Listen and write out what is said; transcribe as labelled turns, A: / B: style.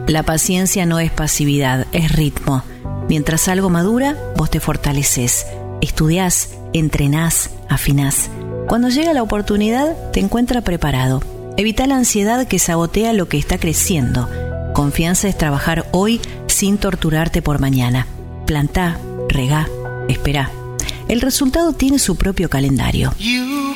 A: La paciencia no es pasividad, es ritmo. Mientras algo madura, vos te fortaleces, estudiás, entrenás, afinás. Cuando llega la oportunidad, te encuentra preparado. Evita la ansiedad que sabotea lo que está creciendo. Confianza es trabajar hoy sin torturarte por mañana. Plantá, regá, esperá. El resultado tiene su propio calendario.